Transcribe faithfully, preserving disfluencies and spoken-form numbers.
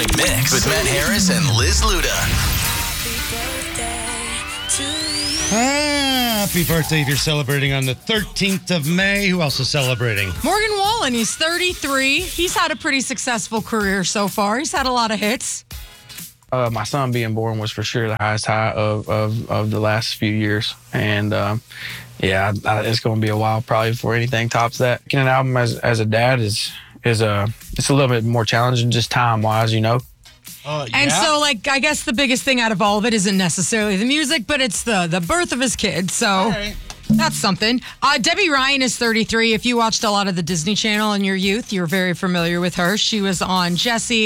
Morning Mix with Matt Harris and Liz Luda. Happy birthday if you're celebrating on the thirteenth of May. Who else is celebrating? Morgan Wallen, he's thirty-three. He's had a pretty successful career so far. He's had a lot of hits. Uh, my son being born was for sure the highest high of, of, of the last few years. And, um, yeah, I, it's going to be a while probably before anything tops that. Getting an album as, as a dad is, is a, it's a little bit more challenging just time-wise, you know. Uh, yeah. And so, like, I guess the biggest thing out of all of it isn't necessarily the music, but it's the, the birth of his kid. So right. That's something. Uh, Debbie Ryan is thirty-three. If you watched a lot of the Disney Channel in your youth, you're very familiar with her. She was on Jessie.